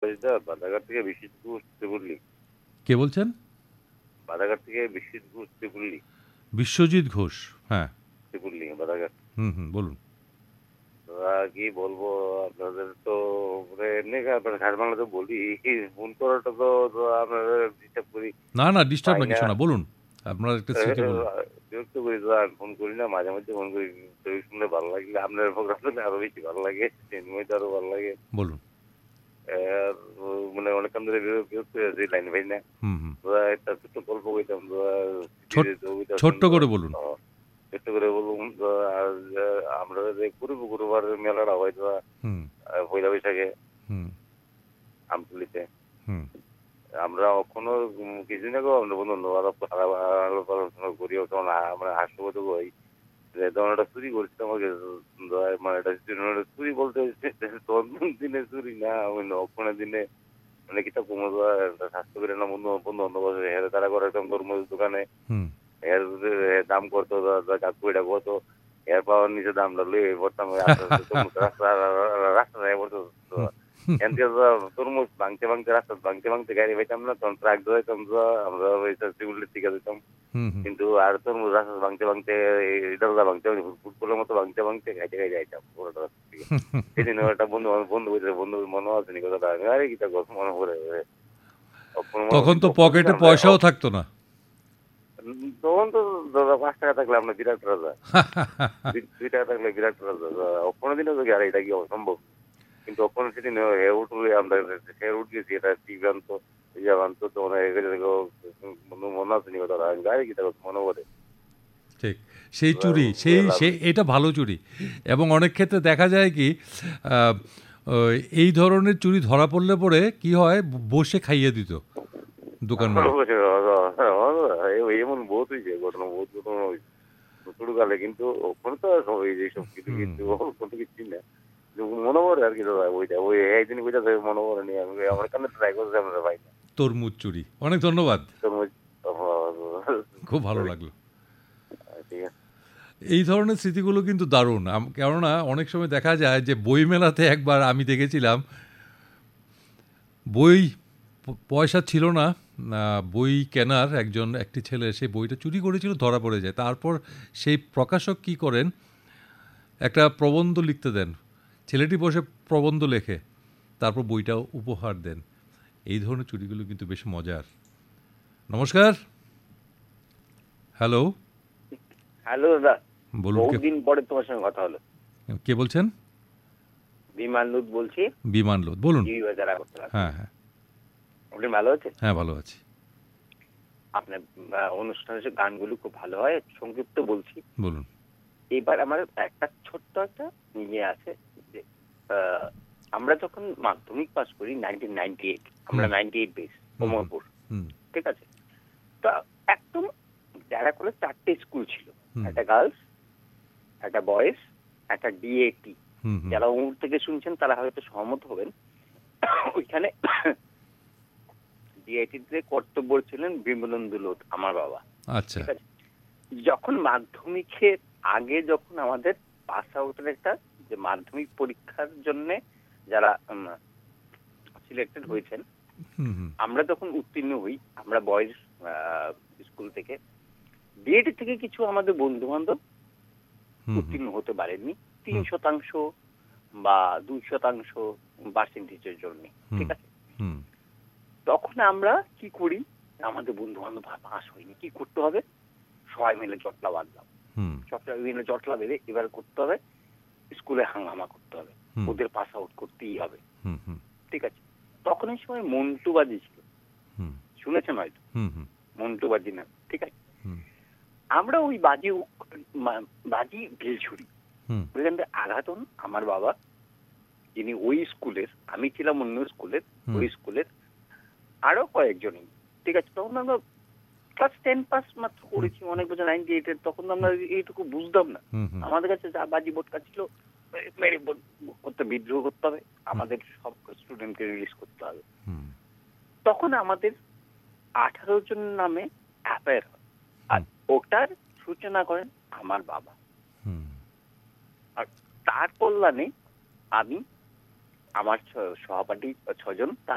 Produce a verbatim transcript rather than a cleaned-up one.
বাতাসদা বাদাঘাট থেকে বিশ্বজিৎ ঘোষ বললি? কে বলছেন? বাদাঘাট থেকে বিশ্বজিৎ ঘোষ বললি? বিশ্বজিৎ ঘোষ, হ্যাঁ বললি বাদাঘাট। হুম হুম বলুন। কি বলবো আপনাদের তো এমনি ঘাট বাংলাতে বলি, ফোন করাটা তো আপনাদের ডিস্টার্ব করি না না ডিস্টার্ব না, কিছু না, বলুন আপনার একটা স্মৃতি বলুন। বিরক্ত করি তো, আমি ফোন করি না, মাঝে মধ্যে ফোন করি, শুনলে ভালো লাগলে আপনার প্রোগ্রাম শুনলে আরো বেশি ভালো লাগে, সিনেমাতে আরো ভালো লাগে। বলুন। মানে অনেকক্ষণ ধরে বিরক্ত হয়েছে লাইন ভাই না, একটা ছোট্ট গল্প কইতাম, ছোট্ট করে বলুন। ছোট্ট করে বলুন। আমরা যে পুরো গুরুবার মেলাটা হয় পয়লা বৈশাখে আমতলিতে, আমরা কোনো কিছুদিন আগেও আমরা বন্ধু আলোচনা করি, মানে হাস্যবোধক হই যে তখন একটা চুরি করছি আমাকে, মানে এটা চুরি বলতে দিনে চুরি না, অক্ষণের দিনে মানে কিতাব কমে স্বাস্থ্য করে না বন্ধু বন্ধু বান্ধব হেরে তারা করে তরমুজ দোকানে এর দাম করতো, কাকু এটা করতো, এর পাওয়ার নিচে দামটা লুয়ে পড়তাম রাস্তা রাস্তায় পড়তো। তরমুজ ভাঙতে ভাঙতে রাস্তা ভাঙতে ভাঙতে গাড়ি পাইতাম না, তখন ট্রাক ধরাইতাম, আমরা সিভিলের টিকা দিতাম, কিন্তু আর তরমুজ রাস্তা ভাঙতে ভাঙতে দরজা ভাঙতে ফুটবলের মতো ভাঙতে ভাঙতে গাইতে গাইতে যাইতাম পুরোটা রাস্তা থেকে। সেদিন একটা বন্ধু বন্ধু বলছে, বন্ধু মনে আছে নি কথাটা, আরে কি তা মনে পড়ে। তখন তো পকেটে পয়সাও থাকতো না, তখন তো দাদা পাঁচ টাকা থাকলে আপনার বিরাট রাজা, দুই টাকা থাকলে বিরাট রাজা। কোনোদিনও তো আর এটা কি অসম্ভব, কিন্তু ওখানে সেদিন উঠলে আমরা উঠ গেছি, এটা টিভি আনতো আনতো তো মনে আছে নি কথাটা, গাড়ি কি মনে পড়ে। ঠিক সেই চুরি, সেই সেই এটা ভালো চুরি। এবং অনেক ক্ষেত্রে দেখা যায় কি এই ধরনের চুরি ধরা পড়লে পরে কি হয়, বসে খাইয়ে দিত দোকান। এমন বহুত হয়েছে ঘটনা, বহুত ঘটনা হয়েছে ছোট কালে, কিন্তু ওখানে তো এইসব কিছু কিছু কোনো কিছুই না, মনে পড়ে আর কি দাদা। ওইটা ওই একদিন ওইটা মনে পড়ে নি, আমি আমার কাছে ট্রাই করছি আমরা ভাই না। তরমুজ চুরি, অনেক ধন্যবাদ, তরমুজ খুব ভালো লাগলো। ঠিক আছে, এই ধরনের স্মৃতিগুলো কিন্তু দারুণ। কেননা অনেক সময় দেখা যায় যে বই মেলাতে একবার আমি দেখেছিলাম, বই পয়সা ছিল না বই কেনার, একজন একটি ছেলে সেই বইটা চুরি করেছিল, ধরা পড়ে যায়। তারপর সেই প্রকাশক কি করেন, একটা প্রবন্ধ লিখতে দেন, ছেলেটি বসে প্রবন্ধ লেখে, তারপর বইটাও উপহার দেন। এই ধরনের চুরিগুলো কিন্তু বেশ মজার। নমস্কার। হ্যালো হ্যালো দাদা, বলুন। বহুদিন পরে তোমার সঙ্গে কথা হলো। কে বলছেন? বিমান লুত বলছি। বিমান লুত, বলুন। হ্যাঁ হ্যাঁ, আপনি ভালো আছেন? হ্যাঁ ভালো আছি। আপনার অনুষ্ঠানের গানগুলো খুব ভালো হয়, সংক্ষিপ্ত বলছি, বলুন। এবার আমার একটা ছোট্ট একটা নিয়ে আছে যে আমরা যখন মাধ্যমিক পাস করি নাইনটিন নাইনটি এইট, আমরা নাইনটি এইট বেস কোমরপুর, ঠিক আছে, তা একদম যারা করে চারটে স্কুল ছিল, একটা গার্লস, একটা বয়েজ, একটা ডিএটি। যারা ওর থেকে শুনছেন তারা হয়তো সহমত হবেন, ওইখানে ডিএটিতে কর্তব্য ছিলেন বিমলেন্দু লোধ, আমার বাবা। আচ্ছা। ঠিক আছে, যখন মাধ্যমিকের আগে যখন আমাদের পাস আউটের একটা যে মাধ্যমিক পরীক্ষার জন্য যারা সিলেক্টেড হয়েছেন, আমরা যখন উত্তীর্ণ হই, আমরা বয়েজ স্কুল থেকে, ডিএটি থেকে কিছু আমাদের বন্ধু বান্ধব উত্তীর্ণ হতে পারেননি, তিন শতাংশ বা দুই শতাংশ পার্সেন্টেজের জন্য, ঠিক আছে। তখন আমরা কি করি, আমাদের বন্ধু বান্ধব পাস হয়নি, কি করতে হবে, সবাই মিলে জটলা বাঁধলাম, জটলা মিলে জটলা বেঁধে এবার করতে হবে স্কুলে হাঙ্গামা করতে হবে, ওদের পাস আউট করতেই হবে, ঠিক আছে। তখন এই সময় মন্টুবাজি ছিল, শুনেছেন হয়তো, মন্টুবাজি না, ঠিক আছে। আমরা ওই বাজি বাজি ঢিল ছুরি, ওইখান থেকে আঘাতন আমার বাবা, যিনি ওই স্কুলের, আমি ছিলাম অন্য স্কুলের, ওই স্কুলের আরো কয়েকজনই, ঠিক আছে। তখন আমরা ক্লাস টেন পাস মাত্র করেছি, অনেক বছর নাইনটি এইট এর, তখন আমরা এইটুকু বুঝতাম না, আমাদের কাছে যা বাজি বোটকা ছিল, মেরে করতে বিদ্রোহ করতে হবে, আমাদের সব স্টুডেন্টকে রিলিজ করতে হবে। তখন আমাদের আঠারো জন নামে অ্যাফায়ার হয়, আর ওটার সূচনা করেন আমার বাবা। আর তার কল্যাণে আমি, আমার সহপাঠী ছজন,